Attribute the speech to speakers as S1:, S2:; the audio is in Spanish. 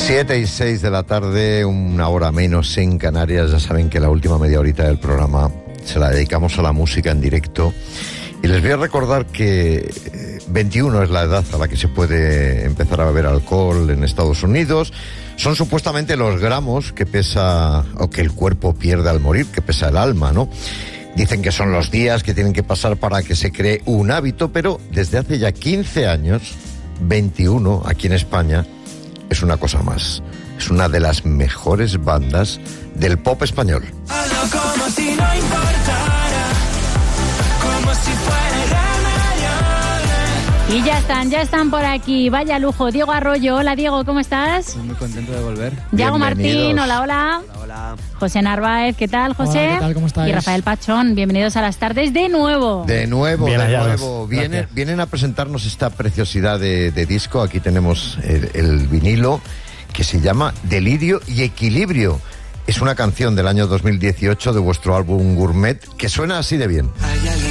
S1: 7:06 de la tarde, una hora menos en Canarias. Ya saben que la última media horita del programa se la dedicamos a la música en directo. Y les voy a recordar que 21 es la edad a la que se puede empezar a beber alcohol en Estados Unidos. Son supuestamente los gramos que pesa, o que el cuerpo pierde al morir, que pesa el alma, ¿no? Dicen que son los días que tienen que pasar para que se cree un hábito, pero desde hace ya 15 años, 21 aquí en España, es una cosa más. Es una de las mejores bandas del pop español.
S2: Como si no importara, como si fuera
S3: y ya están por aquí. Vaya lujo. Diego Arroyo. Hola, Diego, ¿cómo estás?
S4: Estoy muy contento de volver.
S3: Yago Martín, hola.
S4: Hola.
S3: José Narváez, ¿qué tal, José?
S5: Hola, ¿qué tal? ¿Cómo estáis?
S3: Y Rafael Pachón, bienvenidos a las tardes de nuevo.
S1: Bien hallados. Vienen a presentarnos esta preciosidad de disco. Aquí tenemos el vinilo que se llama Delirio y Equilibrio. Es una canción del año 2018 de vuestro álbum Gourmet que suena así de bien.